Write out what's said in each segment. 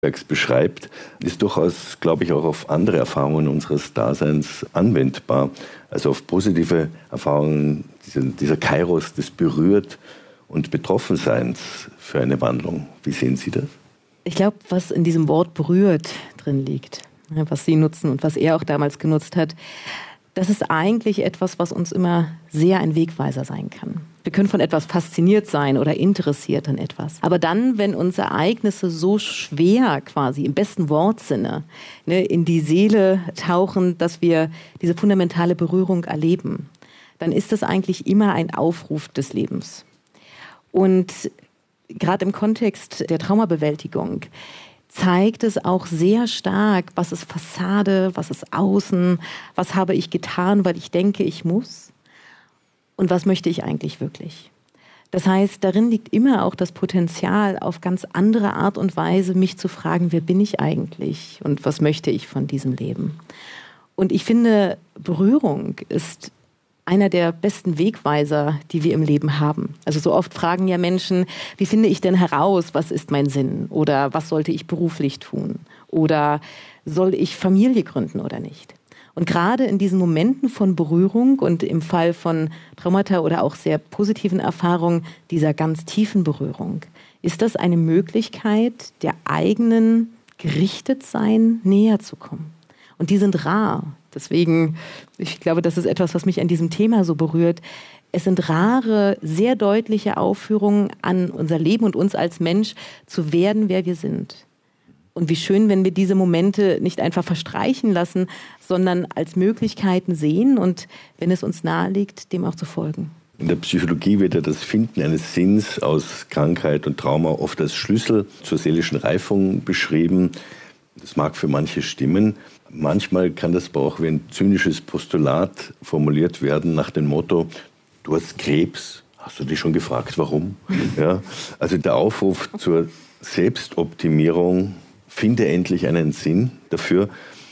beschreibt, ist durchaus, glaube ich, auch auf andere Erfahrungen unseres Daseins anwendbar. Also auf positive Erfahrungen, dieser Kairos des Berührt- und Betroffenseins für eine Wandlung. Wie sehen Sie das? Ich glaube, was in diesem Wort berührt drin liegt, was Sie nutzen und was er auch damals genutzt hat, das ist eigentlich etwas, was uns immer sehr ein Wegweiser sein kann. Wir können von etwas fasziniert sein oder interessiert an etwas. Aber dann, wenn uns Ereignisse so schwer quasi im besten Wortsinne in die Seele tauchen, dass wir diese fundamentale Berührung erleben, dann ist das eigentlich immer ein Aufruf des Lebens. Und gerade im Kontext der Traumabewältigung zeigt es auch sehr stark, was ist Fassade, was ist Außen, was habe ich getan, weil ich denke, ich muss und was möchte ich eigentlich wirklich. Das heißt, darin liegt immer auch das Potenzial, auf ganz andere Art und Weise mich zu fragen, wer bin ich eigentlich und was möchte ich von diesem Leben. Und ich finde, Berührung ist einer der besten Wegweiser, die wir im Leben haben. Also so oft fragen ja Menschen, wie finde ich denn heraus, was ist mein Sinn? Oder was sollte ich beruflich tun? Oder soll ich Familie gründen oder nicht? Und gerade in diesen Momenten von Berührung und im Fall von Traumata oder auch sehr positiven Erfahrungen dieser ganz tiefen Berührung, ist das eine Möglichkeit, der eigenen Gerichtetsein näher zu kommen. Und die sind rar. Deswegen, ich glaube, das ist etwas, was mich an diesem Thema so berührt. Es sind rare, sehr deutliche Aufführungen an unser Leben und uns als Mensch zu werden, wer wir sind. Und wie schön, wenn wir diese Momente nicht einfach verstreichen lassen, sondern als Möglichkeiten sehen und, wenn es uns nahe liegt, dem auch zu folgen. In der Psychologie wird ja das Finden eines Sinns aus Krankheit und Trauma oft als Schlüssel zur seelischen Reifung beschrieben. Das mag für manche stimmen. Manchmal kann das aber auch wie ein zynisches Postulat formuliert werden nach dem Motto, du hast Krebs, hast du dich schon gefragt, warum? Ja, also der Aufruf zur Selbstoptimierung, finde endlich einen Sinn dafür.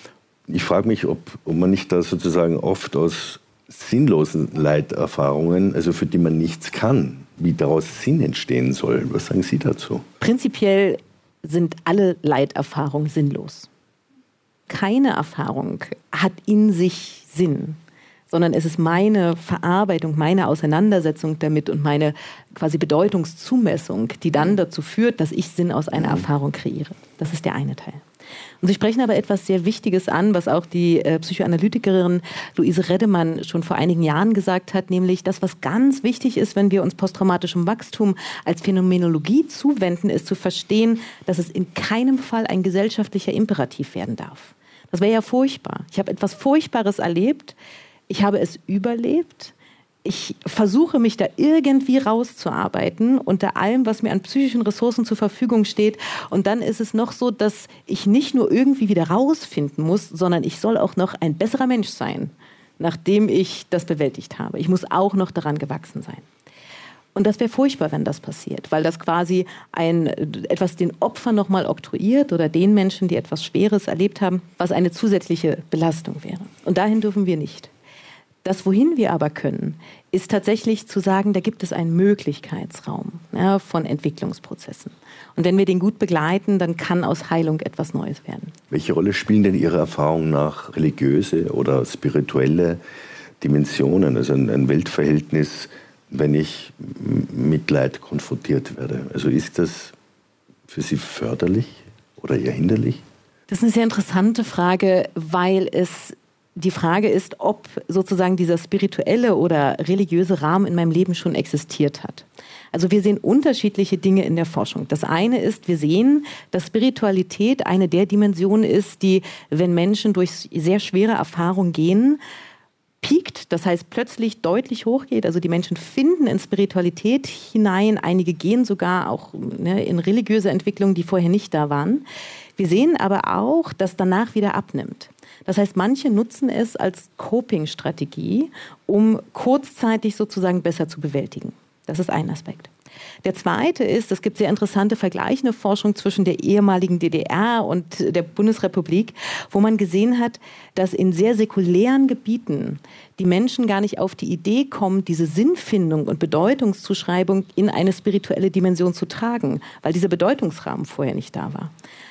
Ich frage mich, ob man nicht da sozusagen oft aus sinnlosen Leiterfahrungen, also für die man nichts kann, wie daraus Sinn entstehen soll. Was sagen Sie dazu? Prinzipiell sind alle Leiterfahrungen sinnlos. Keine Erfahrung hat in sich Sinn, sondern es ist meine Verarbeitung, meine Auseinandersetzung damit und meine quasi Bedeutungszumessung, die dann dazu führt, dass ich Sinn aus einer Erfahrung kreiere. Das ist der eine Teil. Und Sie sprechen aber etwas sehr Wichtiges an, was auch die Psychoanalytikerin Luise Reddemann schon vor einigen Jahren gesagt hat, nämlich das, was ganz wichtig ist, wenn wir uns posttraumatischem Wachstum als Phänomenologie zuwenden, ist zu verstehen, dass es in keinem Fall ein gesellschaftlicher Imperativ werden darf. Das wäre ja furchtbar. Ich habe etwas Furchtbares erlebt, ich habe es überlebt, ich versuche mich da irgendwie rauszuarbeiten unter allem, was mir an psychischen Ressourcen zur Verfügung steht. Und dann ist es noch so, dass ich nicht nur irgendwie wieder rausfinden muss, sondern ich soll auch noch ein besserer Mensch sein, nachdem ich das bewältigt habe. Ich muss auch noch daran gewachsen sein. Und das wäre furchtbar, wenn das passiert, weil das quasi etwas den Opfern nochmal oktroyiert oder den Menschen, die etwas Schweres erlebt haben, was eine zusätzliche Belastung wäre. Und dahin dürfen wir nicht. Das, wohin wir aber können, ist tatsächlich zu sagen, da gibt es einen Möglichkeitsraum von Entwicklungsprozessen. Und wenn wir den gut begleiten, dann kann aus Heilung etwas Neues werden. Welche Rolle spielen denn Ihrer Erfahrung nach religiöse oder spirituelle Dimensionen, also ein Weltverhältnis, wenn ich mit Leid konfrontiert werde? Also ist das für Sie förderlich oder eher hinderlich? Das ist eine sehr interessante Frage, weil es die Frage ist, ob sozusagen dieser spirituelle oder religiöse Rahmen in meinem Leben schon existiert hat. Also wir sehen unterschiedliche Dinge in der Forschung. Das eine ist, wir sehen, dass Spiritualität eine der Dimensionen ist, die, wenn Menschen durch sehr schwere Erfahrungen gehen, piekt, das heißt plötzlich deutlich hochgeht. Also die Menschen finden in Spiritualität hinein, einige gehen sogar auch in religiöse Entwicklungen, die vorher nicht da waren. Wir sehen aber auch, dass danach wieder abnimmt. Das heißt, manche nutzen es als Coping-Strategie, um kurzzeitig sozusagen besser zu bewältigen. Das ist ein Aspekt. Der zweite ist, es gibt sehr interessante vergleichende Forschung zwischen der ehemaligen DDR und der Bundesrepublik, wo man gesehen hat, dass in sehr säkulären Gebieten die Menschen gar nicht auf die Idee kommen, diese Sinnfindung und Bedeutungszuschreibung in eine spirituelle Dimension zu tragen, weil dieser Bedeutungsrahmen vorher nicht da war.